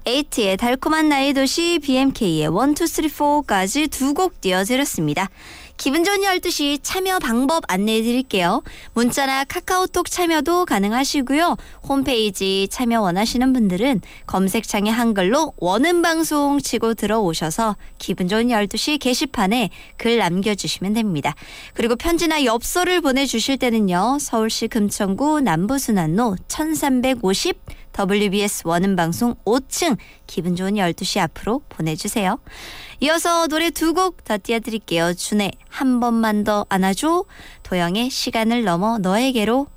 에이트의 달콤한 나의 도시, BMK의 1, 2, 3, 4까지 두 곡 띄워드렸습니다. 기분 좋은 12시 참여 방법 안내해 드릴게요. 문자나 카카오톡 참여도 가능하시고요. 홈페이지 참여 원하시는 분들은 검색창에 한글로 원음방송 치고 들어오셔서 기분 좋은 12시 게시판에 글 남겨주시면 됩니다. 그리고 편지나 엽서를 보내주실 때는요. 서울시 금천구 남부순환로 1350 WBS 원음방송 5층 기분 좋은 12시 앞으로 보내주세요. 이어서 노래 두 곡 더 띄워드릴게요. 준의 한 번만 더 안아줘, 도영의 시간을 넘어 너에게로